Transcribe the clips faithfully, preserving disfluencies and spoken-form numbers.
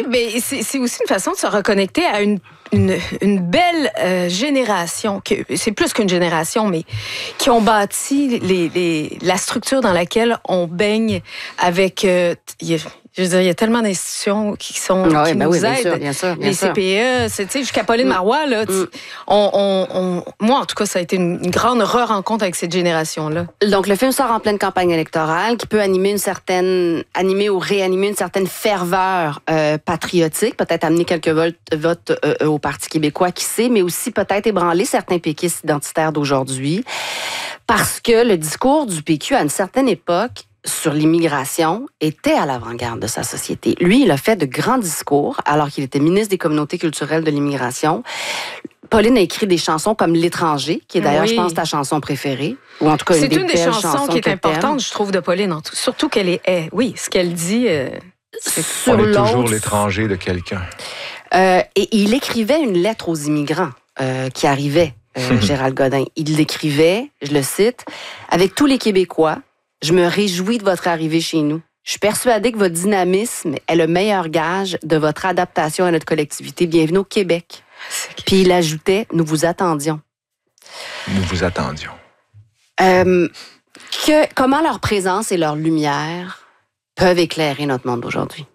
mais c'est, c'est aussi une façon de se reconnecter à une Une, une belle euh, génération, que, c'est plus qu'une génération, mais qui ont bâti les, les, la structure dans laquelle on baigne avec... Euh, y a, je veux dire, il y a tellement d'institutions qui sont ah qui oui, ben nous oui, bien aident. sûr, bien sûr, bien les sûr. C P E, c'est, tu sais, jusqu'à Pauline mm. Marois, là, mm. on, on, on, moi, en tout cas, ça a été une, une grande re-rencontre avec cette génération-là. Donc, le film sort en pleine campagne électorale, qui peut animer une certaine, animer ou réanimer une certaine ferveur euh, patriotique, peut-être amener quelques votes, votes euh, au Parti québécois, qui sait, mais aussi peut-être ébranler certains péquistes identitaires d'aujourd'hui, parce que le discours du P Q à une certaine époque sur l'immigration était à l'avant-garde de sa société. Lui, il a fait de grands discours alors qu'il était ministre des communautés culturelles de l'immigration. Pauline a écrit des chansons comme L'étranger, qui est d'ailleurs, oui. je pense, ta chanson préférée. Ou en tout cas, une C'est des une des chansons, chansons qui est importante, je trouve, de Pauline. En tout, surtout qu'elle est... est oui, ce qu'elle dit... Euh, c'est sur On est toujours l'étranger de quelqu'un. Euh, et il écrivait une lettre aux immigrants euh, qui arrivaient, euh, Gérald Godin. Il l'écrivait, je le cite, « Avec tous les Québécois, je me réjouis de votre arrivée chez nous. Je suis persuadée que votre dynamisme est le meilleur gage de votre adaptation à notre collectivité. Bienvenue au Québec. » Puis il ajoutait, « Nous vous attendions. » Nous vous attendions. Euh, que, comment leur présence et leur lumière peuvent éclairer notre monde d'aujourd'hui?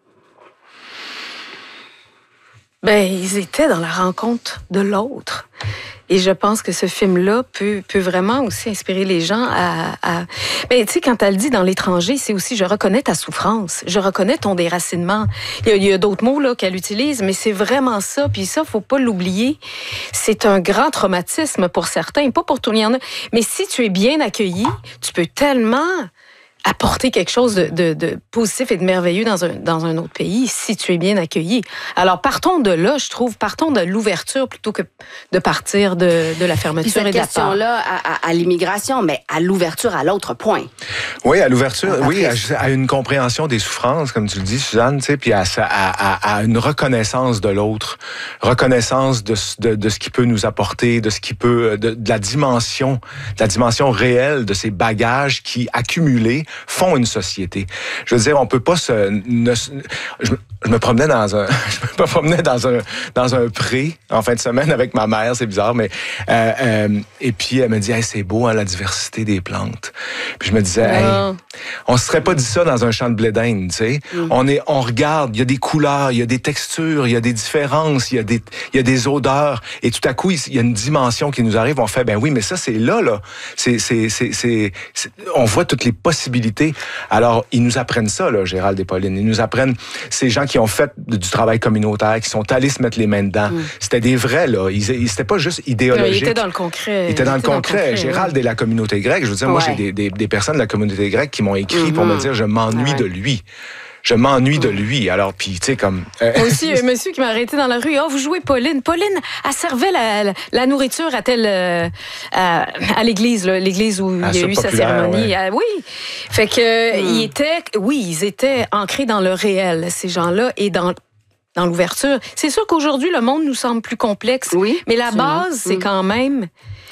Ben, ils étaient dans la rencontre de l'autre. Et je pense que ce film-là peut, peut vraiment aussi inspirer les gens à... à... Ben, tu sais, quand elle dit dans l'étranger, c'est aussi « je reconnais ta souffrance, je reconnais ton déracinement ». Il y a, il y a d'autres mots là, qu'elle utilise, mais c'est vraiment ça. Puis ça, faut pas l'oublier. C'est un grand traumatisme pour certains, pas pour tout le monde. Mais si tu es bien accueilli, tu peux tellement... apporter quelque chose de, de, de positif et de merveilleux dans un, dans un autre pays si tu es bien accueilli. Alors, partons de là, je trouve, partons de l'ouverture plutôt que de partir de, de la fermeture cette et de la part. question-là à, à, à l'immigration, mais à l'ouverture à l'autre point. Oui, à l'ouverture, oui, à, à une compréhension des souffrances, comme tu le dis, Suzanne, tu sais, puis à, à, à une reconnaissance de l'autre, reconnaissance de, de, de ce qui peut nous apporter, de ce qui peut, de, de la dimension, de la dimension réelle de ces bagages qui, accumulés, font une société. Je veux dire, on peut pas se... Ne, je, je me promenais dans un... Je me promenais dans un, dans un pré en fin de semaine avec ma mère, c'est bizarre, mais... Euh, euh, et puis, elle me dit, hey, c'est beau, hein, la diversité des plantes. Puis je me disais, hey, on se serait pas dit ça dans un champ de blé d'Inde, tu sais. Mm. On est, on regarde, il y a des couleurs, il y a des textures, il y a des différences, il y a des, il y a des odeurs. Et tout à coup, il y a une dimension qui nous arrive. On fait, ben oui, mais ça, c'est là, là. C'est, c'est, c'est, c'est, c'est on voit toutes les possibilités. Alors, ils nous apprennent ça, là, Gérald et Pauline. Ils nous apprennent ces gens qui ont fait du travail communautaire, qui sont allés se mettre les mains dedans. Mm. C'était des vrais, là. Ils, ils c'était pas juste idéologique. Ils étaient dans le concret. Ils étaient dans, le, concret. Dans le concret. Gérald et la communauté grecque. Je veux dire, ouais. moi, j'ai des, des, des personnes de la communauté grecque qui m'ont écrit mm-hmm. pour me dire, je m'ennuie ouais. de lui. Je m'ennuie mm. de lui. Alors, puis, tu sais, comme... Euh... Moi aussi, un monsieur qui m'a arrêté dans la rue. « Oh, vous jouez Pauline. Pauline, elle servait la, la, la nourriture à telle... Euh, à, à l'église, là, l'église où à il y a eu sa cérémonie. Ouais. Ah, oui. Fait que, mm. ils étaient... Oui, ils étaient ancrés dans le réel, ces gens-là, et dans... dans l'ouverture. C'est sûr qu'aujourd'hui, le monde nous semble plus complexe. Oui, mais la base, c'est mmh. quand même...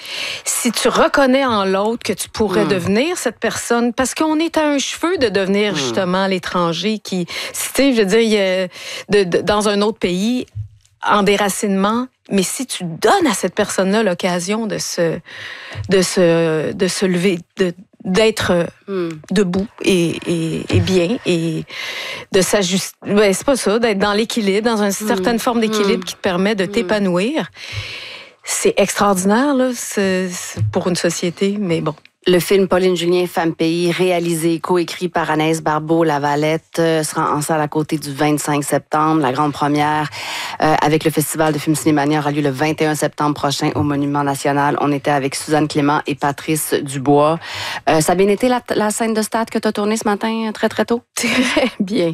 Si tu reconnais en l'autre que tu pourrais mmh. devenir cette personne, parce qu'on est à un cheveu de devenir mmh. justement l'étranger qui... Tu sais, je veux dire, il y a de, de, dans un autre pays, en déracinement, mais si tu donnes à cette personne-là l'occasion de se, de se, de se lever, de, d'être mm. debout et, et, et bien et de s'ajuster. Ben, c'est pas ça, d'être dans l'équilibre, dans une certaine mm. forme d'équilibre mm. qui te permet de t'épanouir. C'est extraordinaire, là, c'est, c'est pour une société, mais bon. Le film Pauline Julien, Femme Pays, réalisé, coécrit par Anaïs Barbeau-Lavalette, euh, sera en salle à côté du vingt-cinq septembre. La grande première euh, avec le Festival de films Cinémania aura lieu le vingt et un septembre prochain au Monument National. On était avec Suzanne Clément et Patrice Dubois. Euh, ça a bien été la, la scène de stade que tu as tournée ce matin, très, très tôt? Très bien.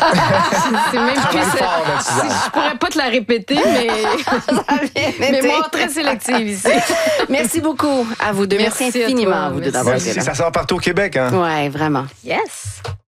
C'est même plus... Je pourrais pas te la répéter, mais... mais moi, très sélective ici. Merci beaucoup à vous deux. Merci, Merci infiniment. À toi. Vous deux d'avoir été là. Ça sort partout au Québec, hein? Oui, vraiment. Yes!